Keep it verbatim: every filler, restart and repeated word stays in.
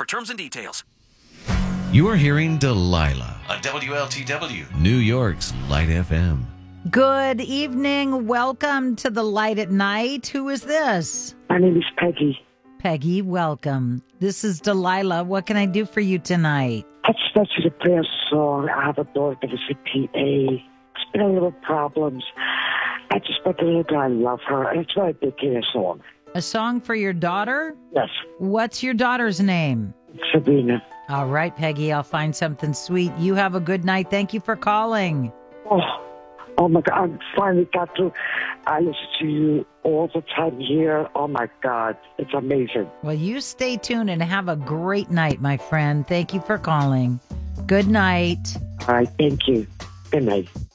terms and details. You are hearing Delilah on W L T W, New York's Light F M. Good evening. Welcome to the Light at Night. Who is this? My name is Peggy. Peggy, welcome. This is Delilah. What can I do for you tonight? I just want you to play a song. I have a daughter that is a P A. It's been a little problems. I just want to know that I love her, and it's very big in a song. A song for your daughter? Yes, What's your daughter's name? Sabrina. All right, Peggy, I'll find something sweet. You have a good night. Thank you for calling. Oh, oh my God! I finally got to. I listen to you all the time here. Oh my God, it's amazing. Well, you stay tuned and have a great night, my friend. Thank you for calling. Good night. All right, thank you. Good night.